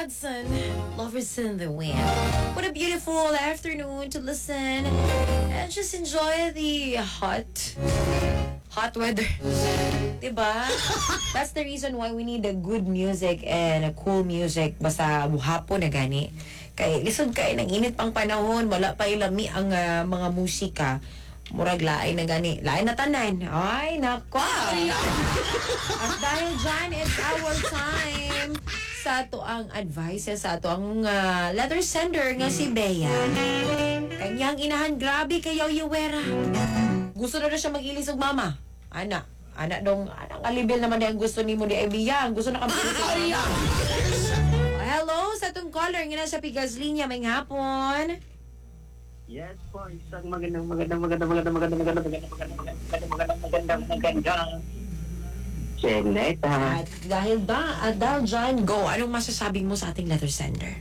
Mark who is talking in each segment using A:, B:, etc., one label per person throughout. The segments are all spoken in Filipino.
A: Hudson, Lovers in the Wind. What a beautiful afternoon to listen and just enjoy the hot weather. Diba? That's the reason why we need a good music and a cool music. Basta buhapon na gani. Kay lisod kay ng init pang panahon, wala pa ilami ang mga musika. Murag lain na gani. Lain na tanan. Ay, nako. At dahil dyan, it's our time sa ato ang advices, sa ato ang letter sender nga si Bea. Kanyang inahan, grabe kayaw Yuwera. Gusto na siya mag-ilis og mama. Anak dong, anang alibel naman ang gusto ni mo di Bea. Gusto na kami hello, sa itong caller nga na sa Pigas Linya, may hapon.
B: Yes po, isang magandang Seneta.
A: At dahil dyan, go, anong masasabi mo sa ating letter sender?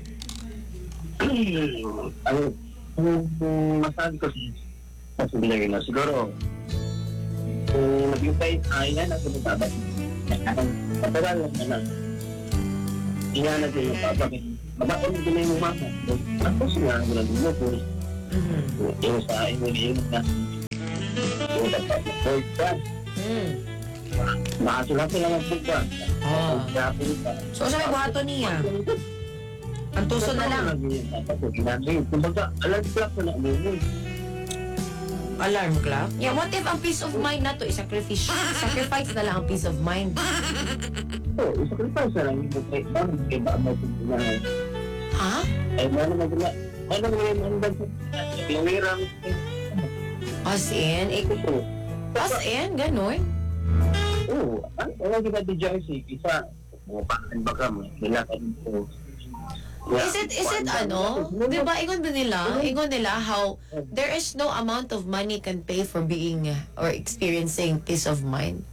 B: Ang masasabi ko sa sundari na siguro kung nag-upay yan at sumasabat patagal lang na lang inanag yung papagin mabakon din yung mama ang puso nga ang gulang mo po yung sa inyo na yung nagpapagod ka makasulat lang ang puga
A: So, sa may buhato niya? Ang tuso na lang.
B: Kumbaga, alam clock na namin.
A: Alarm clock? Yeah, what if ang peace of mind na to i-sacrifice? Sacrifice na lang ang peace of mind.
B: Oo, isacrifice na lang yung bukay. Ano ba ang magpapinahan?
A: Ha?
B: Ay, ano magpapinahan? Ano magpapinahan?
A: As in? As in? Ganon?
B: Oo. Ano kita di Jersey? Isa, mga pakan baka mo. Nilakad ko.
A: Is it ano? Diba, ingon nila how there is no amount of money can pay for being or experiencing peace of mind.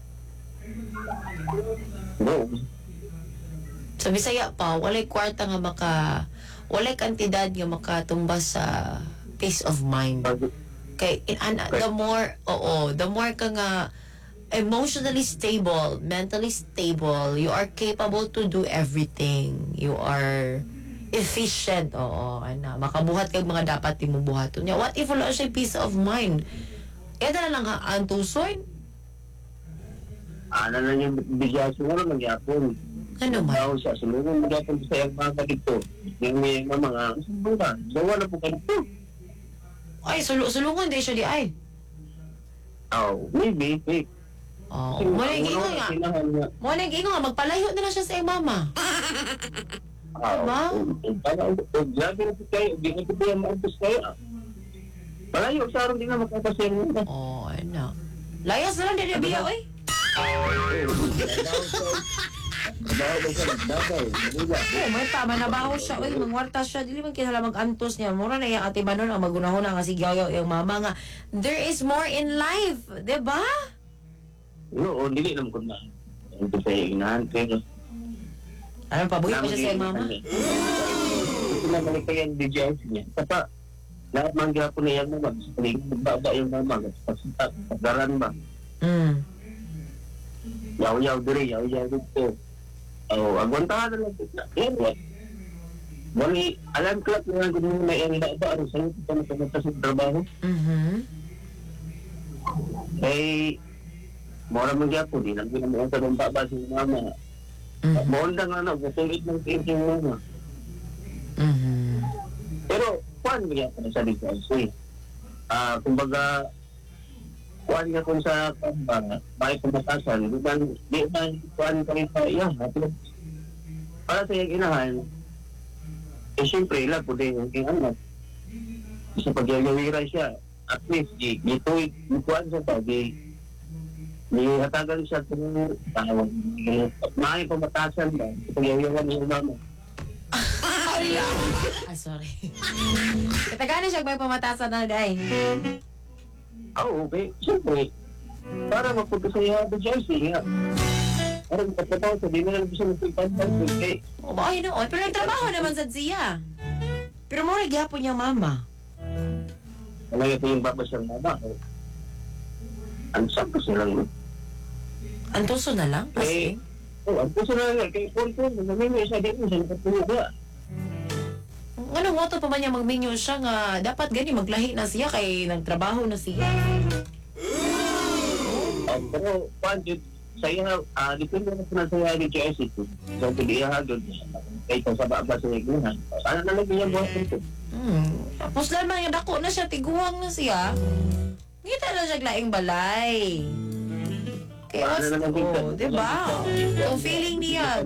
B: No.
A: Sa Bisaya pa, walay kwarta nga walay kantidad nga makatumbas sa peace of mind. Kay the more ka nga emotionally stable, mentally stable, you are capable to do everything. You are efficient, makabuhat kag mga dapat timubuhaton niya. What if wala siya peace of mind? Ito na lang ang tusoy?
B: Ano na yung bigyan siguro magyapon.
A: Ano man?
B: Tao siya, sulungan magyapon sa yung mga dito. Yung may mga, subukan. So wala po ganito.
A: Ay, sulungan din siya di ay.
B: Oh, maybe.
A: Oh, mo nang ingo nga magpalayo na lang siya sa iyang mama. Diba?
B: Grabe na po kayo. Di na po kayo maupos kayo. Palayo, sa araw din na magkakasya mo.
A: Ano. Layas na lang din yung biya, oy. May tama na ba siya, oy. Mangwarta siya. Dili man kinala mag-antos niya. Mura na yung ate Manon ang magunahon nga sigyaw yung mama nga. There is more in life. Diba?
B: Oo, dili naman ko na. Ito sa inahan kayo.
A: Ano pa, buhay pa siya sa mama?
B: Ito na balik kayo yung DJs niya. Kapa, lahat man gapon na yan naman. Sa paligid, magbaba yung mama. Pagdaran ba? Yaw-yaw dito. Agwantahan na lang. Yan, what? Wali, alam club na lang kung may ang ba? Ano sa'yo? Ito na pagkata sa trabaho? Eh, mora man gapon. Di lang pinamukha ng baba sa mama. Maunda nga gutulit ng thinking mo. Pero, kuhan mo yan sa lisensi. Kumbaga, kuhan nga kung sa kamba, bakit kumatasan, di ba kuhan ka rin sa iya. Para sa iyang inahan, siyempre, ilan po din yung anak. Sa pagyayawira siya, at least, gituit, kuhan sa pagi, hatagan siya kung tawag. Maay pamatasan ba? Pagyayawan yung mama.
A: Sorry. Katagana siya may pamatasan na day.
B: Okay. Siyempre, para mapunta sa iya the Jersey nga. Para magpapataw sa di na lang siya magpapataw.
A: Ay no, pero nagtrabaho naman sa siya. Pero mo nagyapon niya mama.
B: Ano yung baba siyang mama? Ang sakto silang
A: Antoso na lang?
B: ang puso na nga, kay Paul po, naminyo siya din, siya nakatulog ba?
A: Ano mo to pa man niya magminyo siya nga dapat gani maglahi na siya kay nagtrabaho na siya.
B: Pero, Jude, saya, depende na sa saya ni JSC. So, pili hagod, kay sa baba sa iguhan. Sana na lang yung buhat ito.
A: Tapos naman yung dako na siya, tiguang na siya. Ngita na siya laing balay. Kaya was, diba? Kung feeling niya,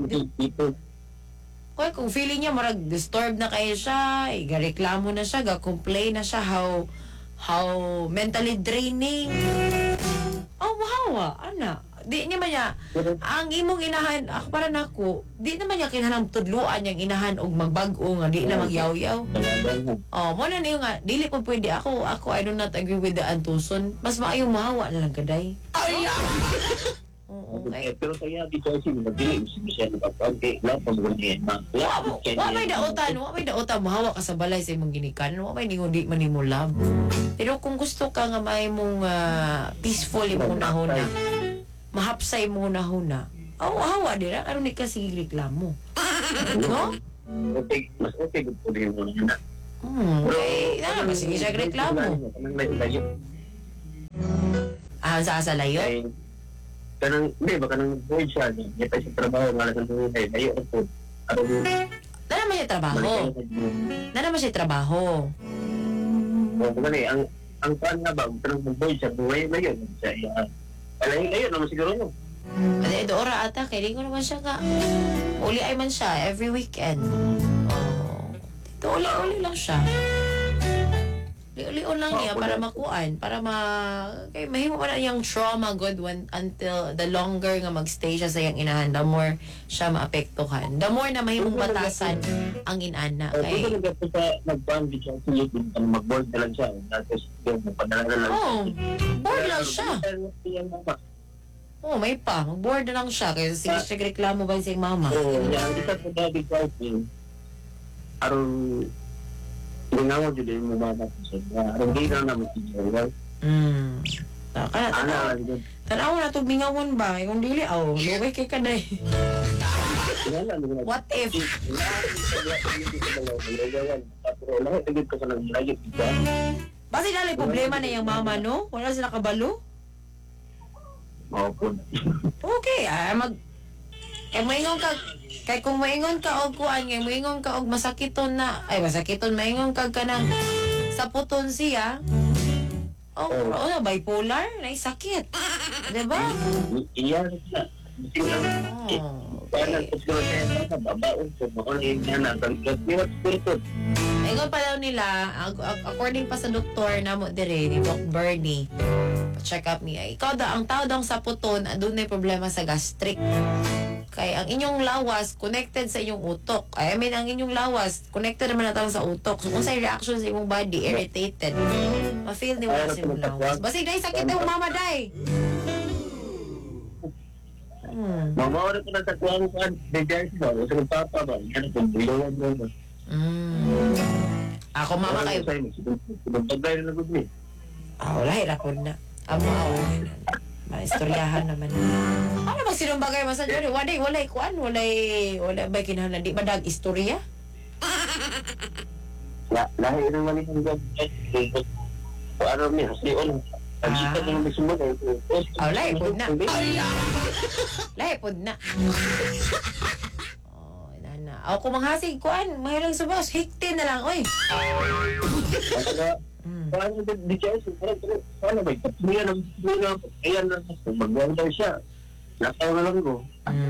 A: kung feeling niya marag disturb na kayo siya, gareklamo na siya, ga-complain na siya how mentally draining. Oh, wow, ana. Di niya man niya, ang imong inahan, ako para nako, di naman niya kinahanglan tudluan yung inahan og magbago nga, di na magyaw-yaw. Oh, mo na niyo nga, dili po pwede ako, I do not agree with the Antuson. Mas maayong mahawa na lang kaday. Ay! Okay.
B: Pero saya di JSC, magdili, siya na pagpagkay, lapos ko niya.
A: Wa may daotan, mahawa ka sa balay sa imong ginikanan, wa may ningon di man nimo love. Pero kung gusto ka nga may mong peaceful imong nahuna, mahapsay mo huna. Hawa dira aron ni kasi reklamo. No?
B: Okay, mas okay gud po din mo na.
A: Okay, na ba sige siya reklamo. Sa layo.
B: Kanang hindi ba kanang void siya niya pa sa trabaho nga lang sa tay layo po.
A: Nana man siya trabaho.
B: Ang pan nga ba kanang void siya buhay layo siya. Layo naman siguro no.
A: Kasi ora ata kay di ko naman siya ka. Uli ay man siya every weekend. Dito uli lang siya. Uli-uli lang niya para makuan, para kay mahimo pa na yung trauma good one until the longer nga magstay siya sa iyang inahan, the more siya maapektuhan. The more na mahimong batasan ang inana.
B: Kaya ito sa nagpaan di siya mag-board na lang siya. Tapos yung magpadala na lang.
A: Board lang siya. May pa. Mag-board na lang siya. Kaya sige siya reklamo ba sa mama?
B: Yan. Isa po dati ko aron lingawan jud mo mama sa aron di na naman siya.
A: Tanaw na to bingawon ba? Kung dili luway kay kaday. What if? Basi dali problema na yung mama, no? Wala sila kabalo? Okay, kay kung maingon ka og kuan, kay maingon ka og masakiton maingon ka kanang saputon siya. Bipolar, naisakit. Diba?
B: Iya.
A: Ingon pa daw nila, according pa sa doktor na mo dire ni Doc Bernie, check up niya. Ikaw daw, ang tao daw sa puton, doon na problema sa gastric. Kaya ang inyong lawas connected sa inyong utok. Ang inyong lawas connected naman na sa utok. So kung sa reaction sa imong body, irritated, ma-feel ni wala sa imong lawas. Basig dahil sakit yung mama day.
B: Mama, ko na sa kuwang bigay siya. Sa papa ba? Yan ang bilawan mo.
A: Ako mama kayo.
B: Magpagay na nagod ni.
A: Wala, hirapon na. Amo. Maistoryahan naman. Ano bang sinumbagay man sa Diyo? Walay kuan, walay ba kinahanglan di ba dag istorya?
B: Lahi naman itong gagawin. Ano niya, siyon. Pag-ikat ng mismo na ito.
A: Lahipod na. Lahipod na. Nana. Ako manghasig kuan, mahirang sa boss. Hiktin na lang, oy.
B: Paano di siya? Paano ba? Ayan na. Mag-wonder siya. Nakaw na lang ko.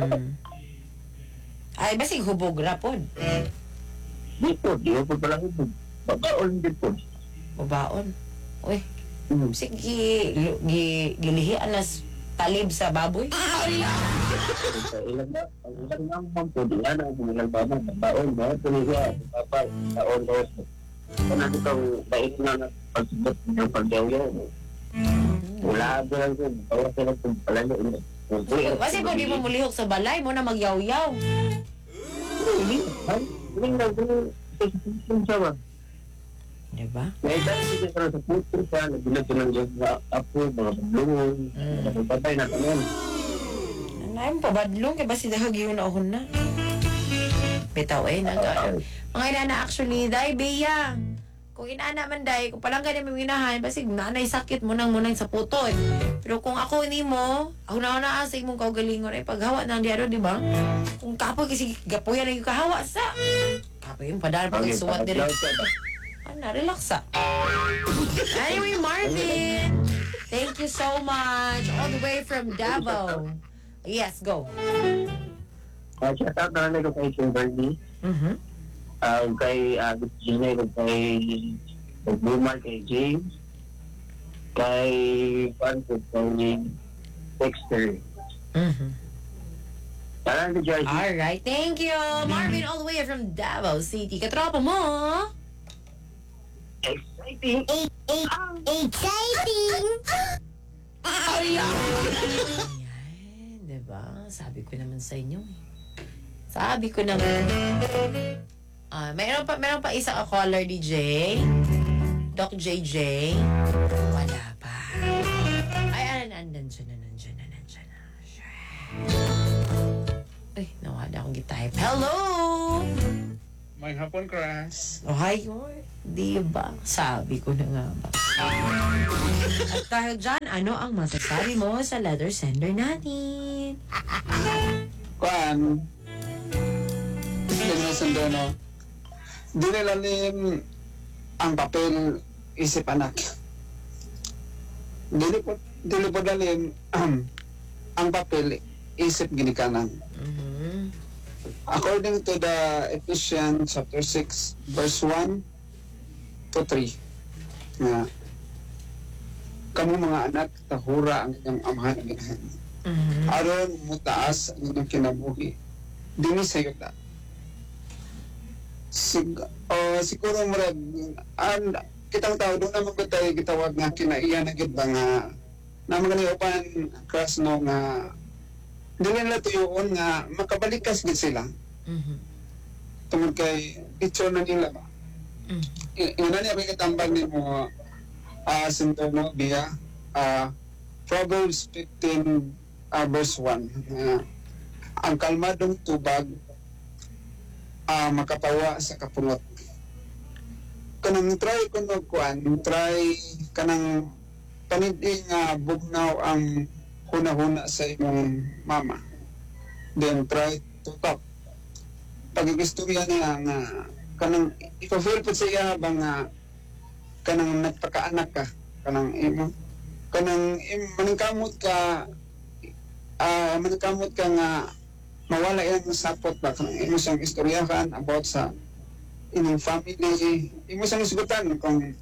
A: Ay, basig hubog rapod.
B: Dito, di ko pala hubog. Babaon din po.
A: Babaon? Uy. Sige, gilihian na talib sa baboy.
B: Ilan na? Ang ilang naman po, di yan ang ilang baboy. Babaon, ba? Tuliga, babaon, baon, baon. Kung natin itong bait na pagsubot ng pagyaw-yaw. Wala ba lang ko, bawa sila kung palalo.
A: Kasi kung di mo mulihok sa balay, mo na magyaw-yaw.
B: Hindi na, hindi na,
A: diba?
B: Naitay siya sa puto siya, nabilag ko ng yung apo, mga bablungon, mga patay na tanong.
A: Naim pa badlong kay basi dahag yun na na. Bitaw mga inana actually dai beya. Kung inana man dai, kung palang ganyan may minahan, basig nanay sakit mo nang sa puto eh. Pero kung ako ni mo, ako na sa imong kaugalingon ay paghawa ng diaro, di ba? Kung kapoy kasi gapuyan na yung kahawa sa. Kapoy yung padala pag isuwat din. Relax sa. Anyway, Marvin, thank you so much. All the way from Davao. Yes, go.
B: Shout out na lang ko kay Kimberly. Kay Gina, kay Boomer, kay James, kay Francis, kay Dexter. Parang kay Georgie.
A: Alright, thank you. Marvin, all the way from Davao City. Katropa mo.
B: Exciting!
C: Exciting!
A: Ayan, diba? Sabi ko naman sa inyo. Sabi ko naman. Mayroon pa isa caller, DJ. Doc JJ. Wala pa. Ay, nandiyan na. Ay, nawala akong gitype. Hello!
D: May hapon, Crash.
A: Oh, hi. Diba? Sabi ko na nga ba. At dahil dyan, ano ang masasabi mo sa letter sender natin?
D: Kuan. Sinusundo, no? Dinilalim ang papel isip anak. Dili po dalim ang papel isip ginikanan. According to the Ephesians chapter 6 verse 1 to 3 nga kamo mga anak tahura ang inyong amahan ang ginahan. Aron mutaas ang inyong kinabuhi dini sa yuta. Siguro murag kitang tao doon naman ko tayo gitawag nga kinaiyan na gid ba nga na mga upan Crash no nga dili nila tuyoon nga makabalikas gid sila. Tungod kay picture na nila ba. Ina niya pagkatambal ni mo sinto no biya Proverbs 15 verse 1 ang kalmadong tubag makapawa sa kapungot. Kanang try kanang paniding bugnaw ang huna-huna sa imong mama. Then try to talk. Pag-igistorya niya nga kanang ipafeel po sa iya bang kanang nagpakaanak ka kanang maningkamot ka nga mawala yan ng sapot ba kanang imo siyang istoryahan about sa inyong family, imo siyang isugutan kung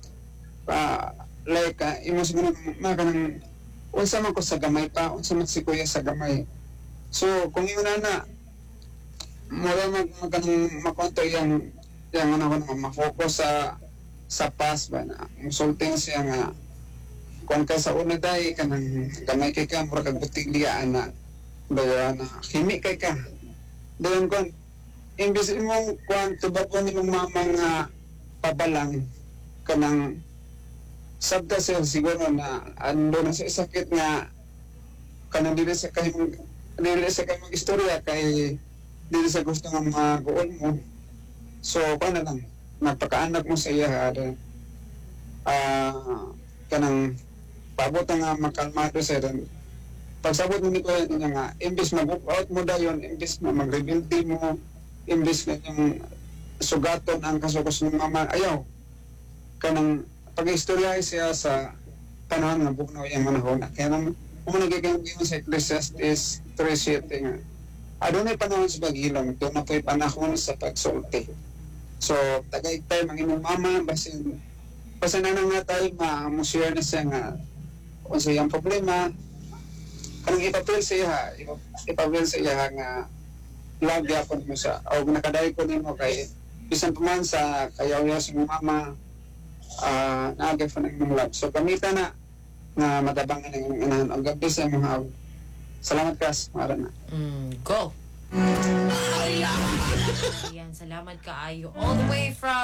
D: imo siyang kanang unsa man ko sa gamay pa, unsa man si kuya sa gamay. So kung yun na mura makonto yung ma-focus sa past ba na musulting siya nga kung ka sa una day kanang gamay kay ka mura kag butilya na bawa na himi kay ka dayon kon imbis imong kuan tubag ko ni mama nga pabalang kanang sabta siya siguro na ando na sa sakit nga kanang dili sa kay istorya kay dili sa gusto nga maguol mo. So paano lang nagpakaanak mo sa iya kanang paabot nga makalmado sa rin. Pagsabot mo ni kuya niya nga imbis mag-out mo dayon, imbis na mag-rebuildi mo, imbis na yung sugaton ang kasukos ng mama, ayaw kanang pag-istoryahe siya sa panahon nga bugnaw yung manahon. Kaya naman, kung nagiging sa Ecclesiastes 3:7 nga, adunay panahon sa pag-ilong, doon na po'y panahon sa pagsulti. So, tagay-tay, manginong mama, basin na nga tayo, ma-share na siya nga, kung sa iyang problema, kanang ipapil sa iya nga, love yapon mo siya, o nakadayo ko din mo kay, bisan pa man sa kayaw-yaw sa mama, naagay pa ng mong love. So, kamita na nga matabangan ng inahan. Ang gabi sa mga salamat kas, mara na.
A: Go! Ayan, salamat kaayo. All the way from...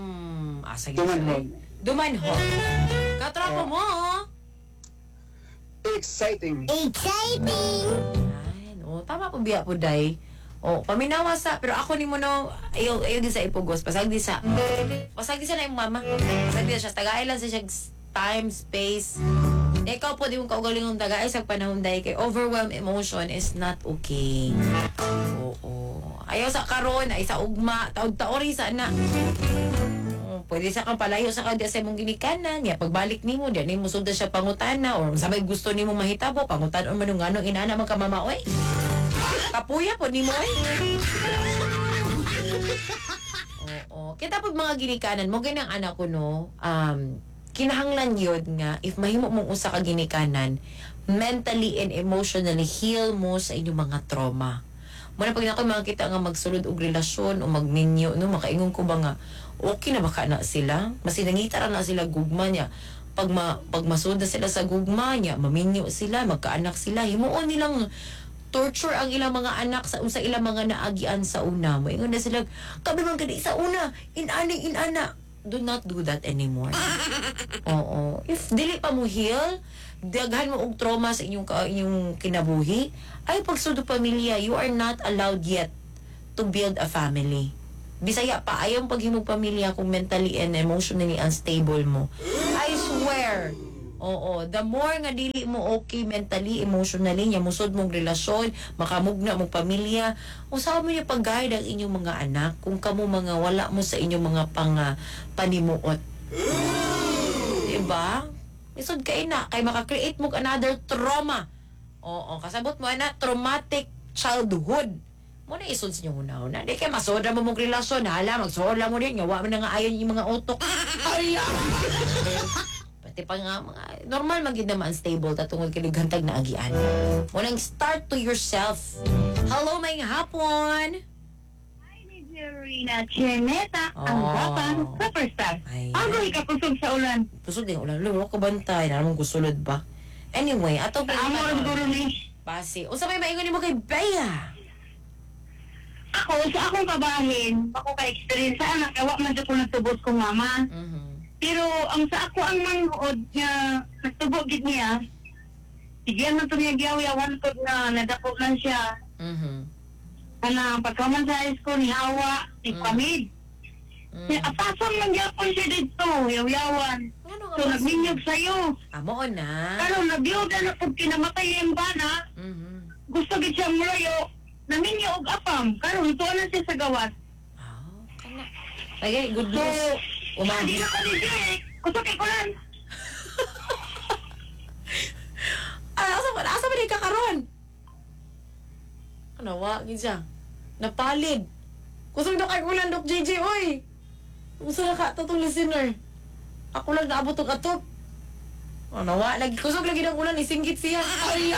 A: Dumanhog. Katropa mo!
D: Exciting!
C: Exciting!
A: Ayan, O, tama po biya po, day. O, paminawa sa, pero ako ni mo no, ayaw di sa ipugos. Pasag di sa na yung mama. Pasag di siya, tagay lang siya time, space. Ikaw po, di mong kaugaling ng tagay sa panahon day kay overwhelmed emotion is not okay. Oo. Ayaw sa karon, ay sa ugma, taod-taori sa na. Pwede sa kang palayo sa kanya sa mong ginikanan niya pagbalik nimo diyan nimo sugda siya pangutana or sabay gusto nimo mahitabo pangutan man ng anong inana man ka mama oy kapuya po nimo oy. Oo kita pud mga ginikanan mo ganang anak ko no kinahanglan yun nga if mahimo mong usa ka ginikanan mentally and emotionally heal mo sa inyong mga trauma. Muna pag na mga kita nga magsulod og relasyon o magninyo no makaingon ko ba nga okay na baka na sila masinangita ra na sila gugma niya pag masud na sila sa gugma niya maminyo sila magkaanak sila himuon nilang torture ang ilang mga anak sa ilang mga naagian sa una mo ingon na sila kami man gani sa una inana do not do that anymore. Oo if dili pa mo heal daghan mo og trauma sa inyong kinabuhi ay pagsud pamilya you are not allowed yet to build a family. Bisaya pa ayaw paghimog pamilya kung mentally and emotionally unstable mo. I swear. Oo, the more nga dili mo okay mentally, emotionally, nya musod mong relasyon, makamugna mong pamilya, usaw mo niya pag-guide ang inyong mga anak kung kamo mga wala mo sa inyong mga panimuot. Diba? Isod kay na, kay makakreate mo another trauma. Oo, kasabot mo na traumatic childhood. Muna isod sa inyong una-una. Di kaya masoda mo mong relasyon. Hala, magsoda mo rin. Yawa mo na nga ayon yung mga utok. Ay, pati pa nga, mga normal maging naman stable tatungod kiligantag na agian. Munang start to yourself. Hello, may hapon.
C: Hi, ni Rina Chineta. Ang batang superstar. Agoy ka kusog sa ulan.
A: Kusog din ulan. Luro ko bantay. Naramang gusulod ba? Anyway, atong
C: Amor guru ni.
A: Basi. Unsa may maingon mo kay Bea?
C: Ako, sa akong kabahin, ako ka-experience sa anak, ewa man ko nagtubos kong mama. Pero ang sa ako ang mangod nga nagtubog gid niya, bigyan man to niya giyaw-yawan ko na nadako lang siya. Kana pagkaman sa high school ni Hawa, ni Pamid. Apasan man gyapon siya dito, yaw-yawan. So nagminyog sa'yo.
A: Amo na.
C: Pero nabiyuda na pag kinamatay yung bana, gusto gid siya mulayo. Naminyo og apam, karon tuwa na siya sa gawas.
A: Kana. Ay, good
C: So,
A: news.
C: hindi na ko ni siya kusok ko lang.
A: Asa ba di ka karon? Ano, wag siya. Napalid. Kusog na kay ulan, Doc JJ, oy. Usa na ka, tatong listener. Ako lang naabot og atop. Ano, lagi kusog lagi ng ulan, isinggit siya. Ay,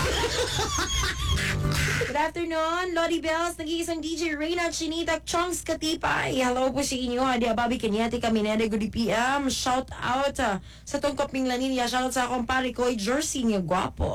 A: Good afternoon, Lodi Bells, nag-iisang DJ Reyna Chinita Chongs Katipay. Hello po sa inyo, Adi Ababi Kanyati Kaminede, good PM. Shout out sa tong kaping laninya. Shout out sa akong pare ko, Jersey niyo, gwapo.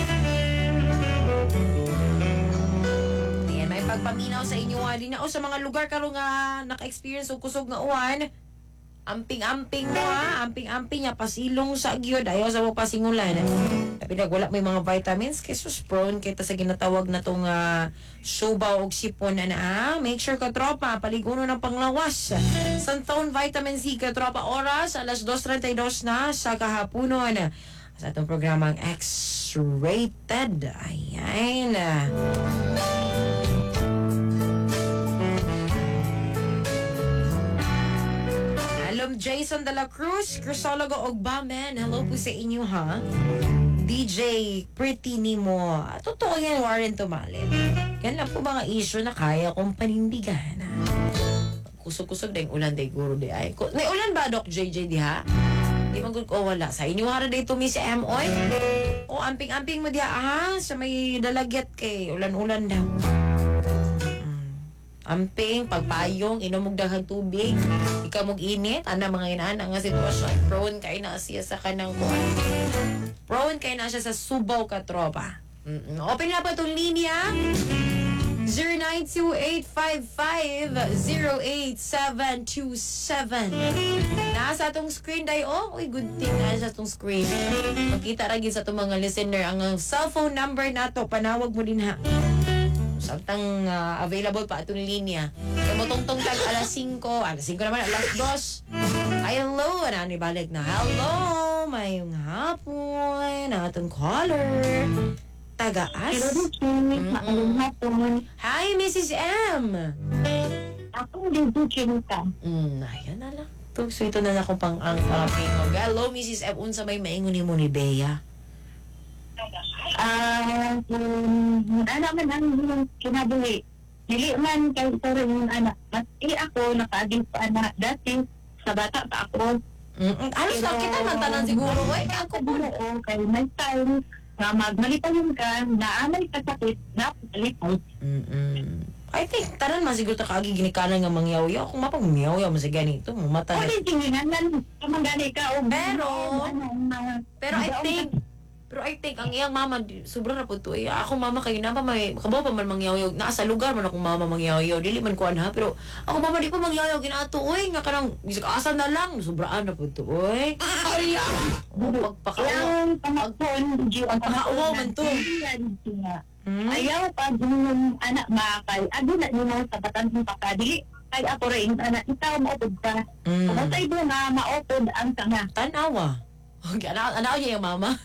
A: Ayan, may pagpaminaw sa inyo, Adi na. O sa mga lugar karong naka-experience o kusog nga uwan, amping-amping mo amping-amping niya, pasilong sa agyo, ayaw sa mo pasingulan. Pinagwala may mga vitamins kay sus prone kita sa ginatawag na tong subaw og sipon na make sure ka tropa paliguno ng panglawas Santon Vitamin C ka tropa oras alas 2:32 na sa kahaponon sa atong programang X-Rated. Ayan. Hello Jason de la Cruz, Crisologo Ogbamen. Hello po sa inyo ha. DJ, pretty ni mo. Totoo yan, Warren Tumalit. Yan lang po mga issue na kaya kong panindigan. Kusog-kusog na yung ulan, day guro, day ay. May ulan ba, Doc JJ, di ha? Di man ko wala. Sa inyo, hara day to, Miss M.O.Y. O, amping-amping mo diha, ha? Sa may dalagyat kay ulan-ulan daw. Amping, pagpayong, inom og daghang tubig, ikaw mog init, ana mga inana nga sitwasyon, prone kay na siya sa kanang kuan. Prone kay na siya sa subaw ka tropa. Open na pa itong linya. 092855-08727. Nasa atong screen day. Oh, uy, good thing na sa atong screen. Magkita ra gid sa atong mga listener ang cellphone number nato. Panawag mo din ha. Samtang available pa atong linya. Kaya mo tungtong tag alas 5 naman, alas 2. Hello, ano balik na. Hello, mayong hapon. Atong caller. Taga-as.
C: Maayong hapon.
A: Hi, Mrs. M.
C: Ako din po ka.
A: Ayan na lang. Ito na akong pang-ang Filipino. Hello, Mrs. M. Unsa may maingon mo ni Bea?
C: Man ang kinabuhi. Dili man kay ito rin yung anak. Mas ako, nakaaging pa anak. Dati, sa bata pa ako.
A: Alos na kita man tanan siguro. Uy, ako po.
C: Oo, kay may time na magmalipalin ka, naamay ka sakit, napalipay.
A: I think, tanan man siguro kaagi ginikanan nga mangyaw-yaw. Kung mapang mangyaw-yaw, masig ganito. Mata na.
C: Hindi, tinginan, tumangani ka.
A: Pero I think ang iyang mama sobrang na po to eh. Ako mama kayo na pa may kabaw pa man mangyaw-yaw. Nasa lugar man akong mama mangyaw-yaw. Dili man kuan ha, pero ako mama di pa mangyaw-yaw ginato oy nga kanang bisag asa na lang sobraan na po to oy. Ay! Pagpakawa.
C: Pamagpon, di ang
A: Pagpakawa man to.
C: Ayaw pa yung anak makakay. Ado na nyo sa batan ng pakadili. Ay ako rin, anak, ikaw maupod ka. Kung sa ibo na maupod ang tanga.
A: Tanawa. Okay, anak niya yung mama.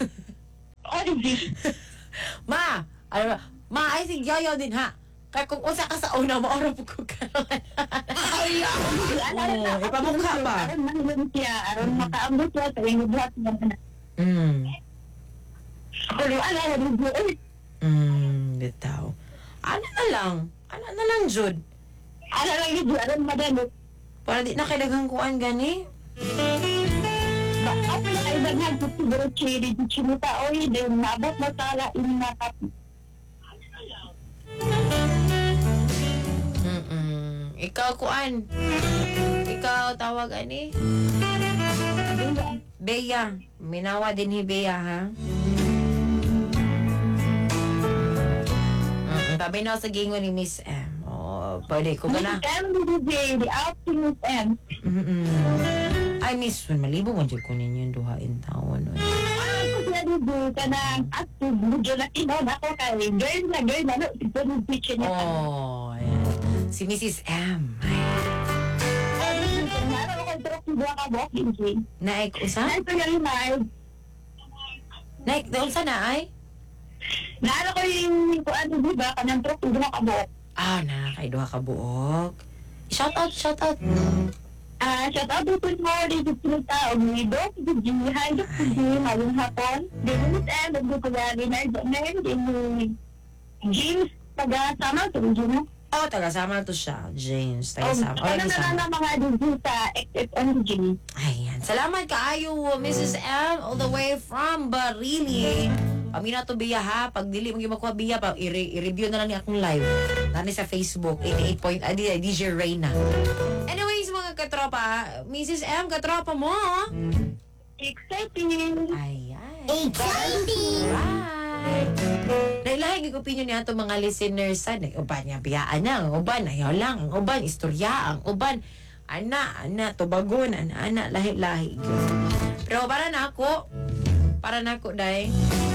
A: Ma, ano ba? Ma, I think yayaw din ha. Kaya kung unsa ka sa una, maura po ko ka. Ipamukha ba?
C: Aron manilun siya, aron makaambot siya sa iyong buhat ng anak. Pero rin buhay.
A: Bitaw. Ano na lang, Jud.
C: Lang yun, aron madalo.
A: Para di na kailagang kuan gani.
C: Ako na kayo bagay ko siguro chili di chimuta o din mabot masala inakap.
A: Ikaw kuan. Ikaw tawag ani? Bea. Minawa din hi Bea ha. Tabi na sa gingon ni Miss M. Oh, pwede ko ba na?
C: Miss M, the outing Miss M.
A: Ay, Miss, malibo man dyan ko ninyo yung duhain taon.
C: Ako siya dito ka na active. Medyo na inon ako kay girl na, ito yung picture niya.
A: Oh, ayan. Si Mrs. M.
C: Naroon ko ito kung buwa ka bok, Lindsay.
A: Naik, usa?
C: Ito yung live.
A: Naik, doon sa naay?
C: Naroon ko yung kuan, di ba, kanang truck, kung buwa ka bok.
A: Nakakay duha ka buok. Shout out.
C: Shout out to mo, dito sila tao, ni Doc, di hi, Doc, di mayong hapon. Di mo sa end, di ko gani na, di James, taga-sama, to rin mo.
A: Taga-sama to siya. James, taga-sama.
C: Ano na mga dito sa XFMG.
A: Ayan. Salamat kaayo, Mrs. M, all the way from Barili. Pamina to Bia ha. Pag dili mo makuha Bia, i-review na lang ni akong live. Nani sa Facebook, 88 DJ Reyna. Anyways, mga katropa, Mrs. M, katropa mo.
C: Exciting!
A: Ayan. Exciting! Right. Nailahig yung opinion niya itong mga listeners. Uban niya, biyaan na. Uban, ayaw lang. Uban, istorya. Ang uban, ana, tubagon, ana, lahi-lahi. Pero para na ako, dahil,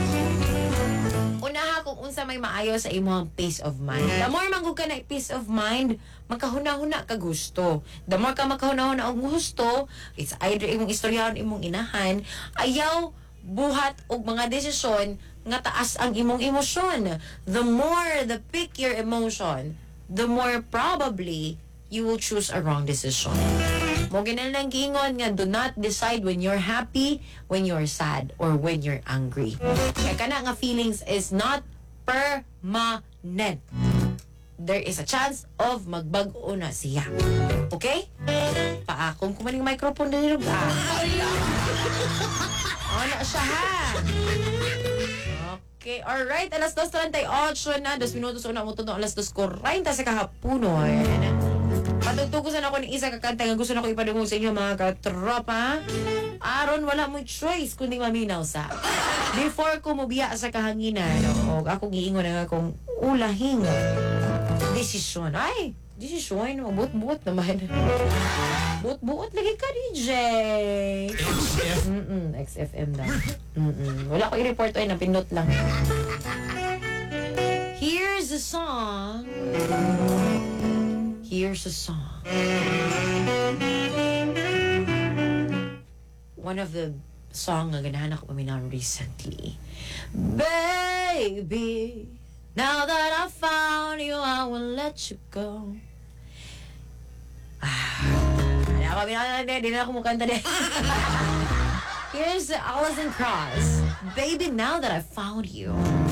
A: unaha kung unsa may maayo sa imong peace of mind. The more manggug ka na peace of mind, makahuna-huna ka gusto. The more ka makahuna-huna ang gusto, it's either imong istoryahan, imong inahan, ayaw buhat og mga desisyon nga taas ang imong emosyon. The more the pick your emotion, the more probably you will choose a wrong decision. Mo ginalang gingon nga do not decide when you're happy, when you're sad, or when you're angry. Kaya kana nga feelings is not permanent. There is a chance of magbag-o na siya. Okay? Paakong kumaning microphone na nilog. Ano siya ha? Okay, alright. Alas 2:38 na. 2 minutos na mo tuno. Alas 2:40 sa kahapuno. Ayan. Patugtugusan ako ng isa kakanta nga gusto na ko ipadungog sa inyo mga katropa. Aron wala mo choice kundi maminaw sa. Before ko mubiya sa kahanginan, o ako giingon nga akong ulahing Desisyon. Ay, desisyon. Buot-buot naman. Buot-buot lagi ka, DJ. XFM na. Wala ko i-report. Ay, napindot lang. Here's a song. Here's a song. One of the song nga ganahan ako paminaw recently. Baby, now that I found you, I will let you go. Hindi na ako mukanta din. Here's Alison Krauss. Baby, now that I found you.